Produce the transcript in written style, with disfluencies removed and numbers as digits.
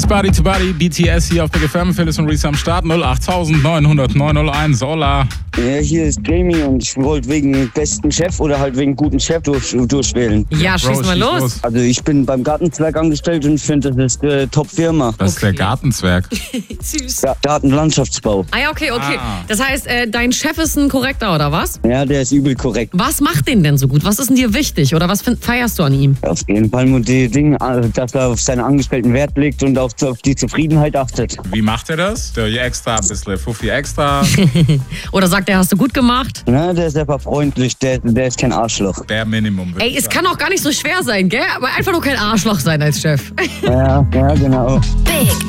Body to Body, BTS hier auf Big FM, Phyllis und Reese am Start, 08900 901, Hola. Ja, hier ist Jamie und ich wollte wegen besten Chef oder halt wegen guten Chef durchwählen. Ja, schieß mal los. Also ich bin beim Gartenzwerg angestellt und ich finde, das ist eine Top-Firma. Was ist der Gartenzwerg? Süß. Ja, Gartenlandschaftsbau. Ah ja, okay. Das heißt, dein Chef ist ein Korrekter, oder was? Ja, der ist übel korrekt. Was macht den denn so gut? Was ist denn dir wichtig? Oder was feierst du an ihm? Auf jeden Fall nur die Dinge, dass er auf seine Angestellten Wert legt und auf die Zufriedenheit achtet. Wie macht er das? Der extra, ein bisschen Fuffi extra. Oder sagt er, hast du gut gemacht? Ja, der ist einfach freundlich, der ist kein Arschloch. Der Minimum. Ey, es kann auch gar nicht so schwer sein, gell? Aber einfach nur kein Arschloch sein als Chef. Ja, genau. Big